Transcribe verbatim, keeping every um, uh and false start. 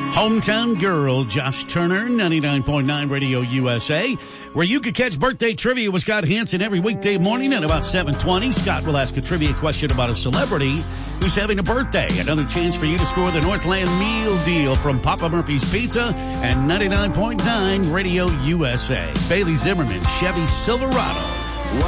Hometown Girl, Josh Turner, ninety-nine point nine Radio U S A, where you can catch birthday trivia with Scott Hansen every weekday morning at about seven twenty. Scott will ask a trivia question about a celebrity who's having a birthday. Another chance for you to score the Northland Meal Deal from Papa Murphy's Pizza and ninety-nine point nine Radio U S A. Bailey Zimmerman, Chevy Silverado.